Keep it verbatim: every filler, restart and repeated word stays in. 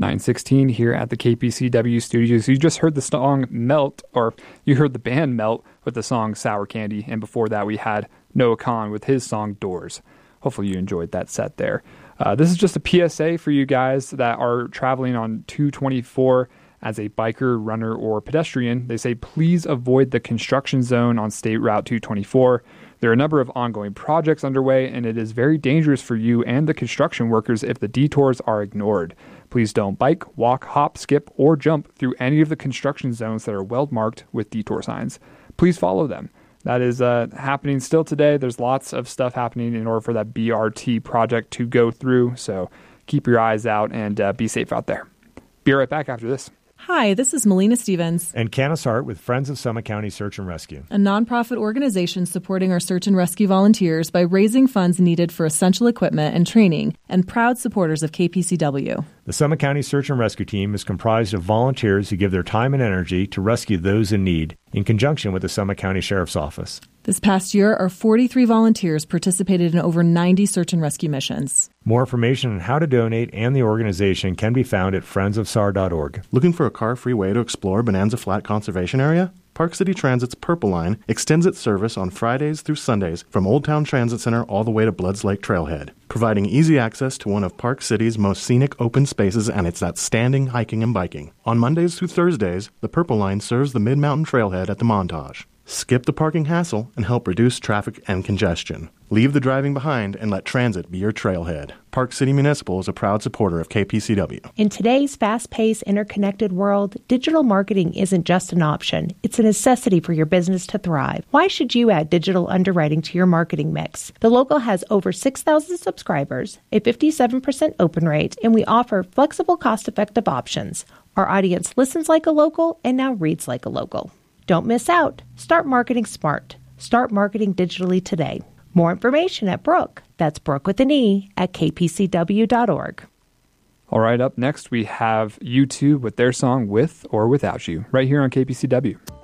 nine sixteen here at the K P C W studios. You just heard the song Melt, or you heard the band Melt with the song Sour Candy, and before that we had Noah Kahan with his song Doors. Hopefully you enjoyed that set there. Uh, this is just a P S A for you guys that are traveling on two twenty-four as a biker, runner, or pedestrian. They say please avoid the construction zone on State Route two twenty-four. There are a number of ongoing projects underway, and it is very dangerous for you and the construction workers if the detours are ignored. Please don't bike, walk, hop, skip, or jump through any of the construction zones that are well marked with detour signs. Please follow them. That is uh, happening still today. There's lots of stuff happening in order for that B R T project to go through, so keep your eyes out and uh, be safe out there. Be right back after this. Hi, this is Melina Stevens and Canis Hart with Friends of Summit County Search and Rescue, a nonprofit organization supporting our search and rescue volunteers by raising funds needed for essential equipment and training, and proud supporters of K P C W. The Summit County Search and Rescue Team is comprised of volunteers who give their time and energy to rescue those in need, in conjunction with the Summit County Sheriff's Office. This past year, our forty-three volunteers participated in over ninety search and rescue missions. More information on how to donate and the organization can be found at friends of s a r dot org. Looking for a car-free way to explore Bonanza Flat Conservation Area? Park City Transit's Purple Line extends its service on Fridays through Sundays from Old Town Transit Center all the way to Bloods Lake Trailhead, providing easy access to one of Park City's most scenic open spaces and its outstanding hiking and biking. On Mondays through Thursdays, the Purple Line serves the Mid-Mountain Trailhead at the Montage. Skip the parking hassle and help reduce traffic and congestion. Leave the driving behind and let transit be your trailhead. Park City Municipal is a proud supporter of K P C W. In today's fast-paced, interconnected world, digital marketing isn't just an option. It's a necessity for your business to thrive. Why should you add digital underwriting to your marketing mix? The Local has over six thousand subscribers, a fifty-seven percent open rate, and we offer flexible, cost-effective options. Our audience listens like a local and now reads like a local. Don't miss out. Start marketing smart. Start marketing digitally today. More information at Brooke. That's Brooke with an E at k p c w dot org. All right, up next we have U two with their song With or Without You, right here on K P C W.